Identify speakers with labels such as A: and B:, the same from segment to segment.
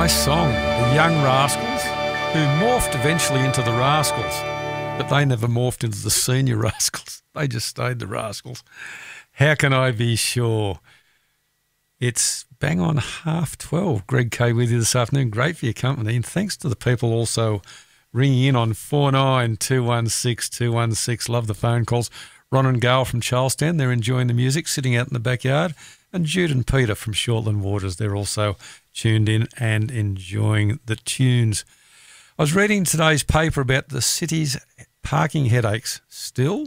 A: Nice song, The Young Rascals, who morphed eventually into the Rascals, but they never morphed into the Senior Rascals. They just stayed the Rascals. How can I be sure? It's bang on 12:30. Greg Kay with you this afternoon. Great for your company. And thanks to the people also ringing in on 49216216. Love the phone calls. Ron and Gail from Charlestown, they're enjoying the music, sitting out in the backyard. And Jude and Peter from Shortland Waters, they're also tuned in and enjoying the tunes. I was reading today's paper about the city's parking headaches. Still?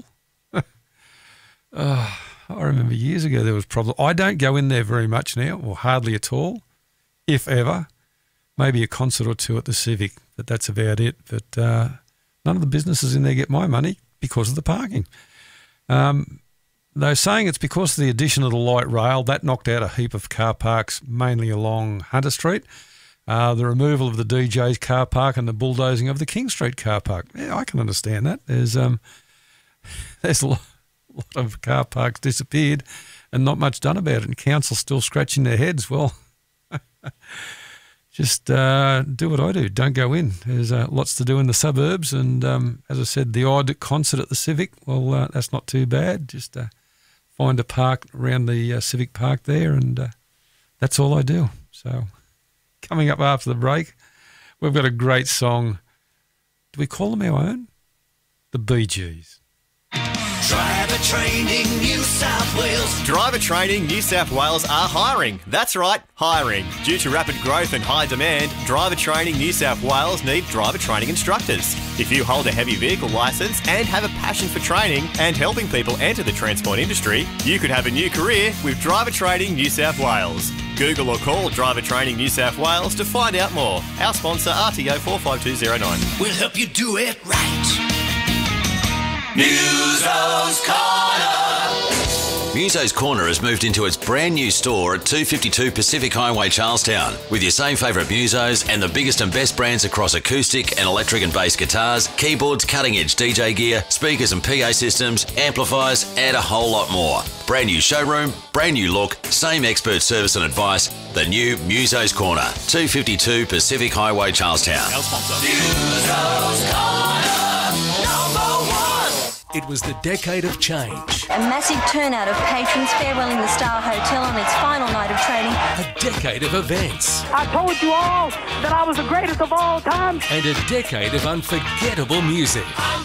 A: I remember years ago there was problem. I don't go in there very much now, or hardly at all, if ever. Maybe a concert or two at the Civic, but that's about it. But none of the businesses in there get my money because of the parking. They're saying it's because of the addition of the light rail. That knocked out a heap of car parks, mainly along Hunter Street. The removal of the DJ's car park and the bulldozing of the King Street car park. Yeah, I can understand that. There's a lot of car parks disappeared and not much done about it, and council's still scratching their heads. Well, just do what I do. Don't go in. There's lots to do in the suburbs, and as I said, the odd concert at the Civic, well, that's not too bad. Just find a park around the Civic Park there, and that's all I do. So coming up after the break, we've got a great song. Do we call them our own? The Bee Gees.
B: Driver Training New South Wales.
C: Driver Training New South Wales are hiring. That's right, hiring. Due to rapid growth and high demand, Driver Training New South Wales need driver training instructors. If you hold a heavy vehicle licence and have a passion for training and helping people enter the transport industry, you could have a new career with Driver Training New South Wales. Google or call Driver Training New South Wales to find out more. Our sponsor, RTO 45209.
B: We'll help you do it right. Muso's Corner.
D: Muso's Corner has moved into its brand new store at 252 Pacific Highway, Charlestown, with your same favourite Musos and the biggest and best brands across acoustic and electric and bass guitars, keyboards, cutting-edge DJ gear, speakers and PA systems, amplifiers, and a whole lot more. Brand new showroom, brand new look, same expert service and advice. The new Muso's Corner, 252 Pacific Highway, Charlestown.
C: Our sponsor.
B: Muso's Corner, number one.
E: It was the decade of change.
F: A massive turnout of patrons farewelling the Star Hotel on its final night of trading.
E: A decade of events.
G: I told you all that I was the greatest of all time.
E: And a decade of unforgettable music.
B: I'm